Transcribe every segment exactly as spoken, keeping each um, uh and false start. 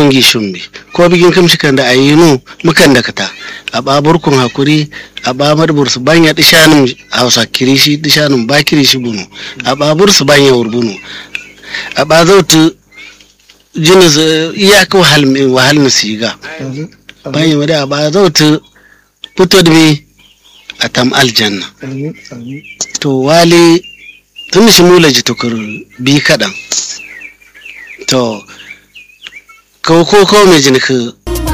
wangi shumbi ko bigin kamshi kan da ayinu mukan da kata a baburkun hakuri a babar bursu banya dishanun hausa kirishi dishanun ba kirishi bunu a babur su banya urbunu a bazautu jinis iyaka wahal wahal nasiga banya wada a bazautu fito da mi a tam aljanna to wali tun shi mula ji tukur bi kadan to ko ko ko me jin ka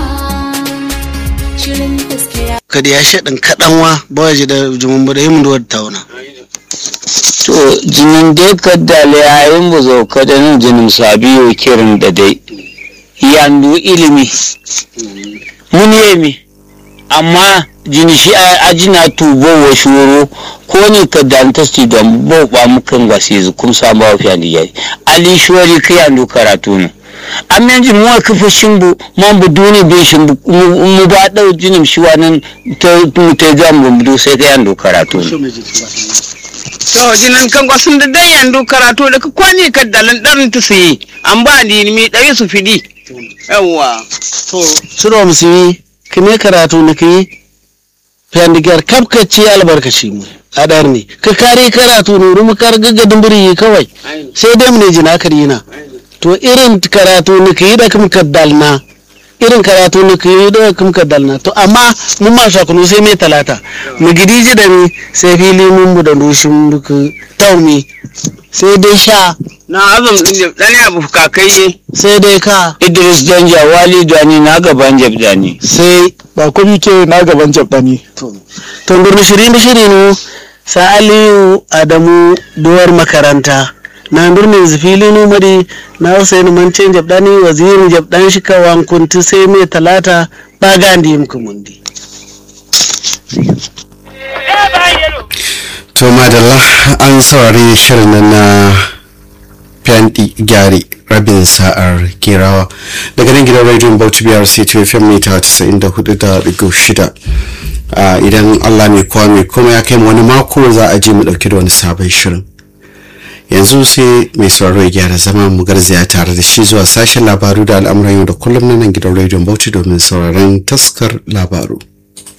ka da ya shadin kadanwa ba waje da jumun da yin duwar tauna to jinin dai ka da layin buzo ka da nan jinin sabiyo kirin da dai yandu ilimi mun yemi amma jini shi ajina tubo wa shuru ko ne ka danta sti don bo ba mukan gwase zu kun samu wafiya da yayi ali shori ka yandu karatu ne amma jin mu ka fushin bu man bu duni be shin mu ba dau jinin shi wannan ta ta jam bu sai ka yandu karatu ne to jinan kan gwasun da dai yandu karatu da ka kwani ka dalan dan tusi an ba ni mi dai su fidi yawa to suro musi kime karatu ne kai fendigar kapkaci albarkaci mu adar ne ka kare karatu ne rumu kar gaggadin buri kawai sai dai mun jina karina to irin karatu ne kai da kuma kaddalna irin karatu ne kai da kuma kaddalna to amma mun ma shakunu sai mai talata mu gidiji da ni sai fili mun mu da doshin duka taumi sai dai sha na azum din dan abu kakai sai dai ka Idris Danja wali dani na gaban jabdani sai ba kuma ke na gaban jabdani to to gurin shirin shirin sa Aliyu Adamu duwar makaranta na ndurmin zifili numari na Hussein Mancin jabdani wazirin jabdan shi kawan kunti sai mai talata ba gandi mukumundi to madalla an saurari shirin na Fenti Gyari rabin sa'ar Kerawa daga nan gidan rediyon Bauchi biyar C T F M mita casa'in da hudu da ɗigo shida. Idan Allah mai kowa mai kuma ya kai wani mako za a je mu ɗauki da wani sabon shirin. Yanzu sai mai sauraro ya gyara zama mu garzaya tare da shi zuwa sashen labaru da al'amuran yau da kullum na nan gidan rediyon Bauchi domin sauraron taskar labaru.